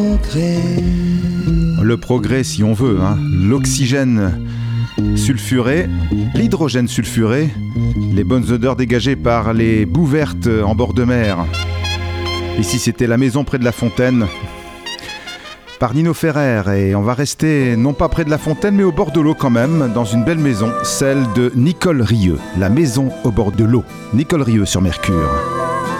Le progrès si on veut, hein. L'oxygène sulfuré, l'hydrogène sulfuré, les bonnes odeurs dégagées par les boues vertes en bord de mer. Ici c'était la maison près de la fontaine, par Nino Ferrer, et on va rester non pas près de la fontaine mais au bord de l'eau quand même, dans une belle maison, celle de Nicole Rieu, la maison au bord de l'eau, Nicole Rieu sur Mercure.